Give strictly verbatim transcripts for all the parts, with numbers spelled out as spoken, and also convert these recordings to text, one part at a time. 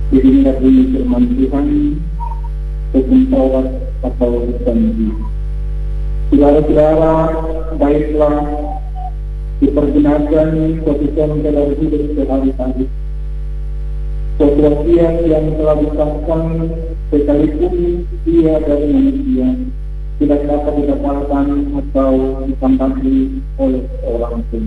Jadi dari firman Tuhan, hukum Taurat atau janji. Saudara-saudara, baiklah dipergunakan suatu contoh dari hidup sehari-hari. Suatu yang telah disahkan sekalipun dia dari manusia tidak dapat didapatkan atau ditambahkan oleh orang pun.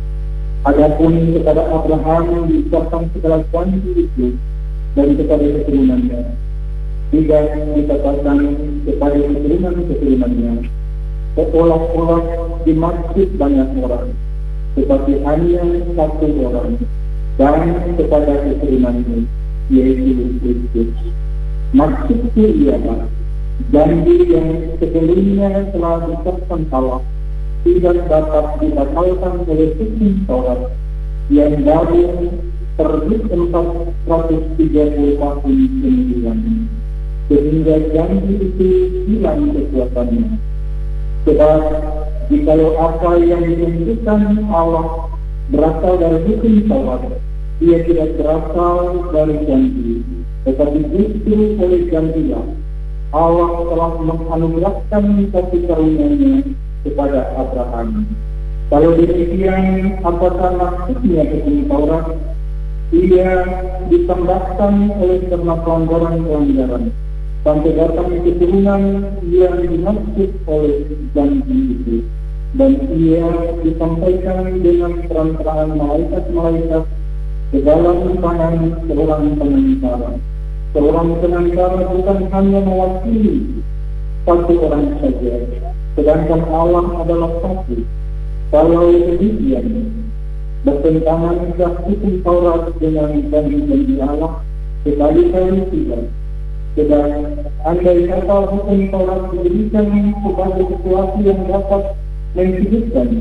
Adapun kepada Abraham disahkan segala janji itu dan kepada keturunannya, tidak dikatakan kepada keturunan-keturunannya, seolah-olah dimaksud banyak orang, tetapi hanya satu orang, dan kepada keturunannya, yaitu Kristus. Maksudnya ialah janji yang sebelumnya telah disahkan Allah tidak dapat dibatalkan oleh hukum Taurat yang baru terbit empat ratus tiga puluh tahun kemudian, sehingga janji itu hilang kekuatannya. Sebab jikalau apa yang ditentukan Allah berasal dari hukum Taurat, ia tidak berasal dari janji, tetapi justru oleh janjilah Allah telah menganugerahkan kasih karunia-Nya kepada Abraham. Kalau demikian, apakah maksudnya hukum Taurat? Ia ditambahkan oleh karena pelanggaran-pelanggaran sampai datang keturunan yang dimaksud oleh janji itu, dan ia disampaikan dengan perantaraan malaikat-malaikat ke dalam tangan seorang penantara. Seorang penantara bukan hanya mewakili satu orang saja, sedangkan Allah adalah satu. Kalau demikian, bertentangankah hukum Taurat dengan janji-janji Allah? Sekali-kali tidak. Sedang andai kata hukum Taurat diberikan kepada sesuatu yang dapat menghidupkan,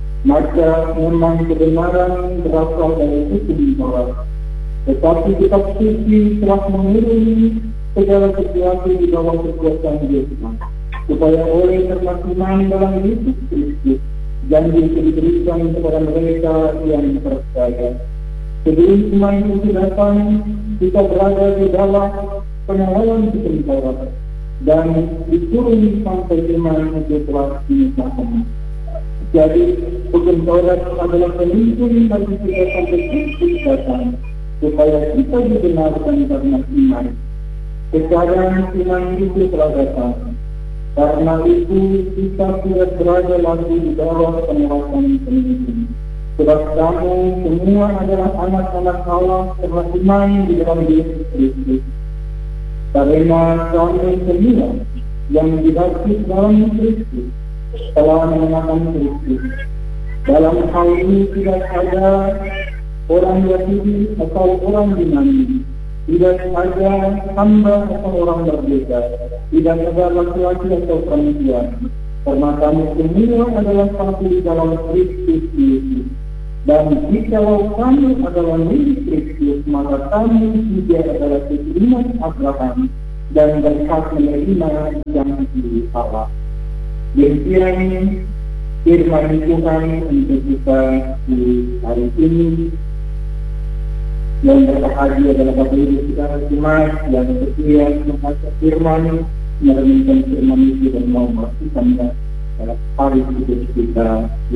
maka memang kebenaran berasal dari hukum Taurat. Tetapi kitab suci telah mengurungi segala sesuatu di bawah kekuasaan Yesus, supaya oleh karena iman dalam Yesus Kristus, janji itu diberikan kepada mereka yang percaya. Sebelum iman itu datang, kita berada di dalam pengawalan hukum Taurat, dan diturun sampai iman itu telah dinyatakan. Jadi, hukum Taurat adalah pelindung bagi kita sampai Kristus datang, supaya kita dibenarkan karena iman. Sekarang iman itu telah datang. Karena itu kita tidak berada lagi di bawah pengawasan pemimpin. Sebab kamu semua adalah anak-anak Allah karena iman di dalam Yesus Kristus. Karena kamu semua yang dibaptis dalam Kristus telah mengenakan Kristus. Dalam hal ini tidak ada orang Yahudi atau orang Yunani, tidak ada hamba atau orang berbeda, tidak ada laki-laki atau perempuan, karena kami semua adalah satu di dalam Kristus Yesus. Dan jikalau kami adalah milik Kristus, maka kami juga adalah keturunan Abraham dan berhak menerima janji Allah. Demikian firman Tuhan untuk kita di hari ini. Yang berbahagia adalah Bapak Ibu saudara jemaat yang setia membaca firman, merenungkan firman itu dan mau melakukannya dalam hari hidup kita.